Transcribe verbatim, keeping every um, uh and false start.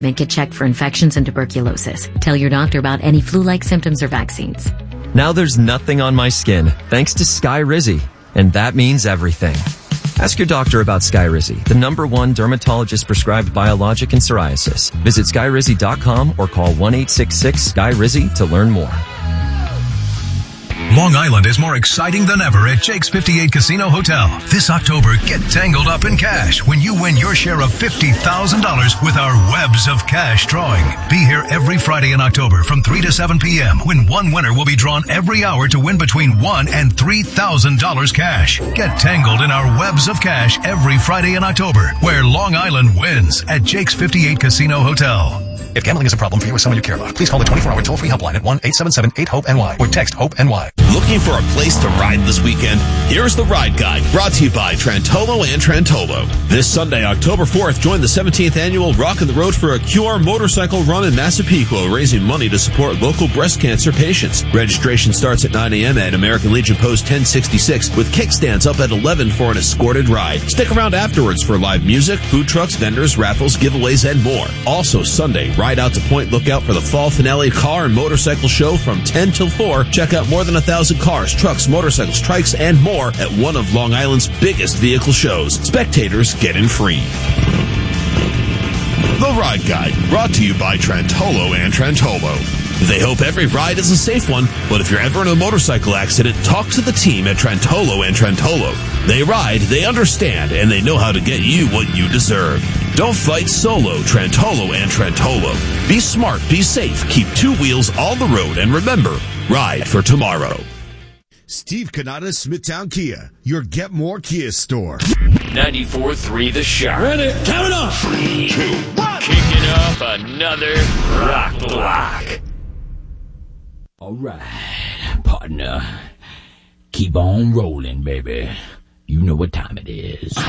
Get checked for infections and tuberculosis. Tell your doctor about any flu-like symptoms or vaccines. Now there's nothing on my skin, thanks to Skyrizi. And that means everything. Ask your doctor about Skyrizi, the number one dermatologist-prescribed biologic in psoriasis. Visit skyrizi dot com or call one eight six six S K Y R I Z Y to learn more. Long Island is more exciting than ever at Jake's fifty-eight Casino Hotel. This October, get tangled up in cash when you win your share of fifty thousand dollars with our Webs of Cash drawing. Be here every Friday in October from three to seven p.m. when one winner will be drawn every hour to win between one and three thousand dollars cash. Get tangled in our Webs of Cash every Friday in October, where Long Island wins at Jake's fifty-eight Casino Hotel. If gambling is a problem for you or someone you care about, please call the twenty-four hour toll-free helpline at one eight seven seven eight hope N Y or text HOPE-N Y. Looking for a place to ride this weekend? Here's the Ride Guide, brought to you by Trantolo and Trantolo. This Sunday, October fourth, join the seventeenth annual Rockin' the Road for a Cure motorcycle run in Massapequa, raising money to support local breast cancer patients. Registration starts at nine a.m. at American Legion Post ten sixty-six, with kickstands up at eleven for an escorted ride. Stick around afterwards for live music, food trucks, vendors, raffles, giveaways, and more. Also Sunday, ride out to Point Lookout for the fall finale car and motorcycle show from ten till four. Check out more than a thousand cars, trucks, motorcycles, trikes, and more at one of Long Island's biggest vehicle shows. Spectators get in free. The Ride Guide, brought to you by Trantolo and Trantolo. They hope every ride is a safe one, but if you're ever in a motorcycle accident, talk to the team at Trantolo and Trantolo. They ride, they understand, and they know how to get you what you deserve. Don't fight solo, Trantolo and Trantolo. Be smart, be safe, keep two wheels on the road, and remember, ride for tomorrow. Steve Cannata, Smithtown Kia, your Get More Kia store. ninety-four three The Shot. Ready, count off. Three, two, one. Kicking off another rock block. All right, partner. Keep on rolling, baby. You know what time it is.